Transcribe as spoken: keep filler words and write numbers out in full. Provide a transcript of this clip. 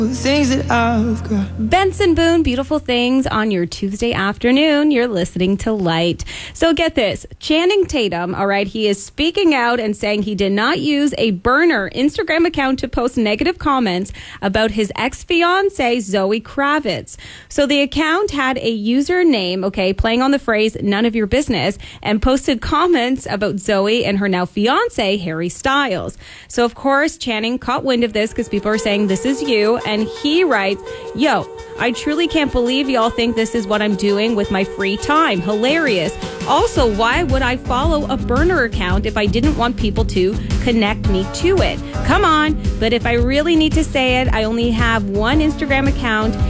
Things that I've got. Benson Boone, Beautiful Things on your Tuesday afternoon. You're listening to Light. So get this, Channing Tatum, all right, he is speaking out and saying he did not use a burner Instagram account to post negative comments about his ex-fiancée, Zoe Kravitz. So the account had a username, okay, playing on the phrase, none of your business, and posted comments about Zoe and her now fiancé, Harry Styles. So of course, Channing caught wind of this because people are saying, this is you. And he writes, yo, I truly can't believe y'all think this is what I'm doing with my free time. Hilarious. Also, why would I follow a burner account if I didn't want people to connect me to it? Come on. But if I really need to say it, I only have one Instagram account